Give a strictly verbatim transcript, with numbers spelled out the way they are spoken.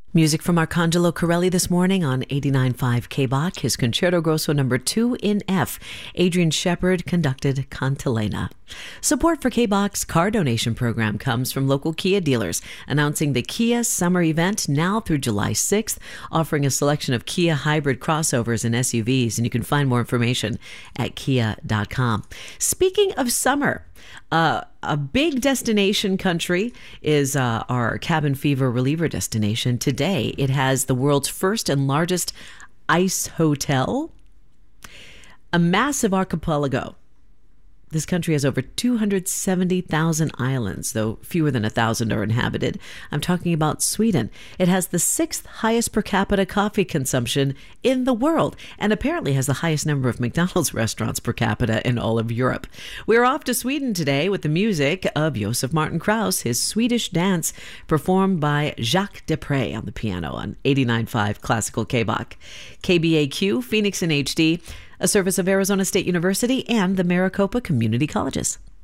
Music from Arcangelo Corelli this morning on eighty-nine point five K B O C, his Concerto Grosso number two in F. Adrian Shepard conducted Cantilena. Support for K B O C's car donation program comes from local Kia dealers, announcing the Kia Summer Event now through July sixth, offering a selection of Kia hybrid crossovers and S U Vs, and you can find more information at kia dot com. Speaking of summer, Uh, a big destination country is uh, our cabin fever reliever destination. Today, it has the world's first and largest ice hotel, a massive archipelago. This country has over two hundred seventy thousand islands, though fewer than one thousand are inhabited. I'm talking about Sweden. It has the sixth highest per capita coffee consumption in the world, and apparently has the highest number of McDonald's restaurants per capita in all of Europe. We're off to Sweden today with the music of Josef Martin Krauss, his Swedish dance, performed by Jacques Deprez on the piano on eighty-nine point five Classical K B O C. K B A Q, Phoenix in H D, a service of Arizona State University and the Maricopa Community Colleges.